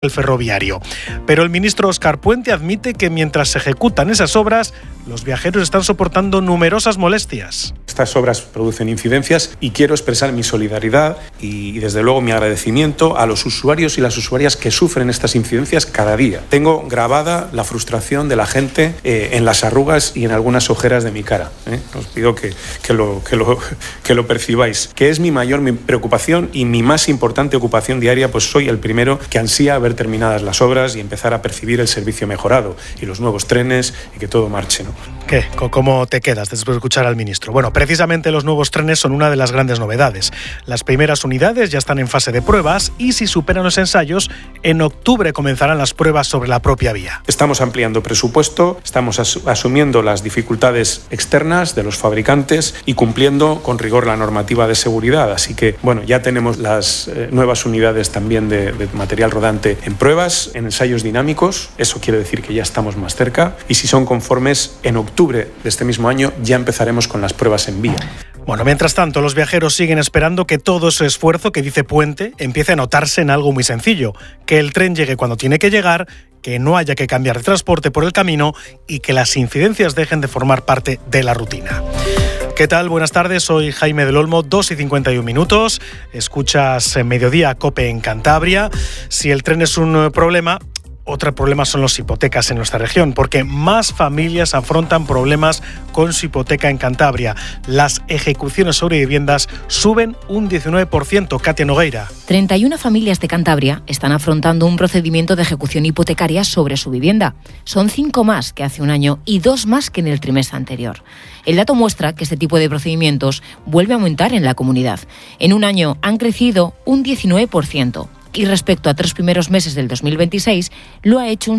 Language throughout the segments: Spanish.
el ferroviario. Pero el ministro Óscar Puente admite que mientras se ejecutan esas obras, los viajeros están soportando numerosas molestias. Estas obras producen incidencias y quiero expresar mi solidaridad y desde luego mi agradecimiento a los usuarios y las usuarias que sufren estas incidencias cada día. Tengo grabada la frustración de la gente en las arrugas y en algunas ojeras de mi cara. Os pido que lo percibáis, que es mi mayor preocupación y mi más importante ocupación diaria, pues soy el primero que ansía ver terminadas las obras y empezar a percibir el servicio mejorado y los nuevos trenes y que todo marche, ¿no? ¿Qué? ¿Cómo te quedas después de escuchar al ministro? Bueno, precisamente los nuevos trenes son una de las grandes novedades. Las primeras unidades ya están en fase de pruebas y si superan los ensayos, en octubre comenzarán las pruebas sobre la propia vía. Estamos ampliando presupuesto, estamos asumiendo las dificultades externas de los fabricantes y cumpliendo con rigor la normativa de seguridad. Así que, bueno, ya tenemos las nuevas unidades también de material rodante en pruebas, en ensayos dinámicos. Eso quiere decir que ya estamos más cerca y si son conformes, en octubre de este mismo año ya empezaremos con las pruebas en vía. Bueno, mientras tanto, los viajeros siguen esperando que todo ese esfuerzo que dice Puente empiece a notarse en algo muy sencillo, que el tren llegue cuando tiene que llegar, que no haya que cambiar de transporte por el camino y que las incidencias dejen de formar parte de la rutina. ¿Qué tal? Buenas tardes, soy Jaime del Olmo, 2:51. Escuchas Mediodía COPE en Cantabria. Si el tren es un problema, otro problema son las hipotecas en nuestra región, porque más familias afrontan problemas con su hipoteca en Cantabria. Las ejecuciones sobre viviendas suben un 19%. Katia Nogueira. 31 familias de Cantabria están afrontando un procedimiento de ejecución hipotecaria sobre su vivienda. Son 5 más que hace un año y 2 más que en el trimestre anterior. El dato muestra que este tipo de procedimientos vuelve a aumentar en la comunidad. En un año han crecido un 19%. Y respecto a 3 primeros meses del 2026, lo ha hecho un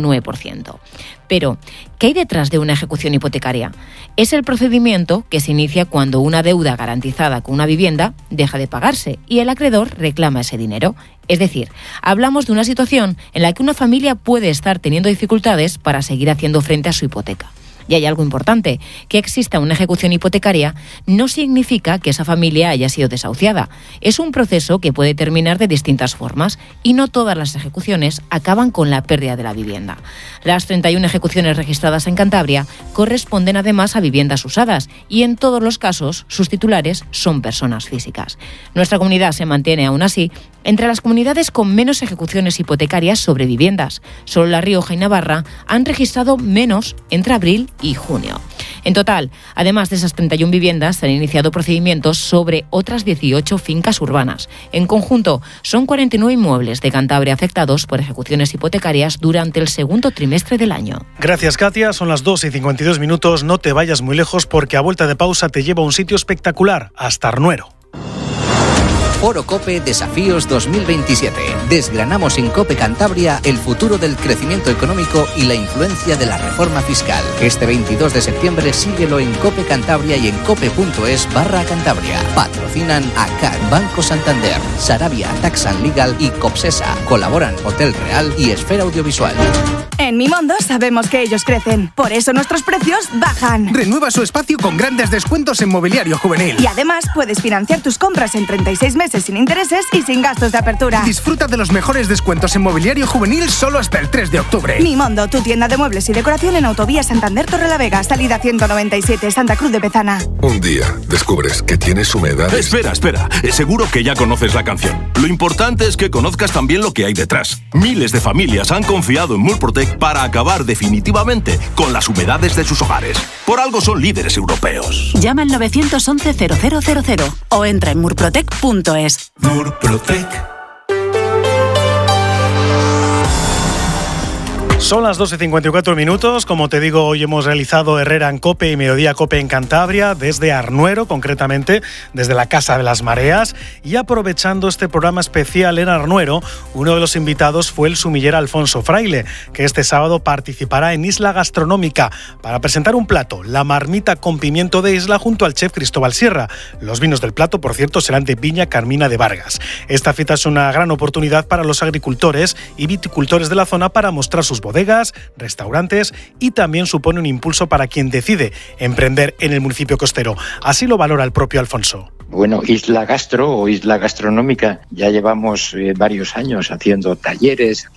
6,9%. Pero, ¿qué hay detrás de una ejecución hipotecaria? Es el procedimiento que se inicia cuando una deuda garantizada con una vivienda deja de pagarse y el acreedor reclama ese dinero. Es decir, hablamos de una situación en la que una familia puede estar teniendo dificultades para seguir haciendo frente a su hipoteca. Y hay algo importante, que exista una ejecución hipotecaria no significa que esa familia haya sido desahuciada. Es un proceso que puede terminar de distintas formas y no todas las ejecuciones acaban con la pérdida de la vivienda. Las 31 ejecuciones registradas en Cantabria corresponden además a viviendas usadas y en todos los casos sus titulares son personas físicas. Nuestra comunidad se mantiene aún así entre las comunidades con menos ejecuciones hipotecarias sobre viviendas. Solo La Rioja y Navarra han registrado menos entre abril y junio. En total, además de esas 31 viviendas, se han iniciado procedimientos sobre otras 18 fincas urbanas. En conjunto, son 49 inmuebles de Cantabria afectados por ejecuciones hipotecarias durante el segundo trimestre del año. Gracias, Katia. Son las 2:52. No te vayas muy lejos porque a vuelta de pausa te lleva a un sitio espectacular, hasta Arnuero. Foro COPE Desafíos 2027. Desgranamos en COPE Cantabria el futuro del crecimiento económico y la influencia de la reforma fiscal. Este 22 de septiembre síguelo en COPE Cantabria y en cope.es/Cantabria. Patrocinan ACAD, Banco Santander, Sarabia, Taxan Legal y Copsesa. Colaboran Hotel Real y Esfera Audiovisual. En Mimondo sabemos que ellos crecen, por eso nuestros precios bajan. Renueva su espacio con grandes descuentos en mobiliario juvenil. Y además puedes financiar tus compras en 36 meses sin intereses y sin gastos de apertura. Disfruta de los mejores descuentos en mobiliario juvenil solo hasta el 3 de octubre. Mimondo, tu tienda de muebles y decoración en Autovía Santander Torrelavega, salida 197, Santa Cruz de Bezana. Un día descubres que tienes humedades. Espera. Seguro que ya conoces la canción. Lo importante es que conozcas también lo que hay detrás. Miles de familias han confiado en Murprotec para acabar definitivamente con las humedades de sus hogares. Por algo son líderes europeos. Llama al 911-0000 o entra en murprotec.es. Murprotec. Son las 2:54. Como te digo, hoy hemos realizado Herrera en COPE y Mediodía COPE en Cantabria, desde Arnuero, concretamente, desde la Casa de las Mareas. Y aprovechando este programa especial en Arnuero, uno de los invitados fue el sumiller Alfonso Fraile, que este sábado participará en Isla Gastronómica para presentar un plato, la marmita con pimiento de Isla, junto al chef Cristóbal Sierra. Los vinos del plato, por cierto, serán de Viña Carmina de Vargas. Esta cita es una gran oportunidad para los agricultores y viticultores de la zona para mostrar sus bodegas, restaurantes y también supone un impulso para quien decide emprender en el municipio costero. Así lo valora el propio Alfonso. Bueno, Isla Gastro o Isla Gastronómica, ya llevamos varios años haciendo talleres,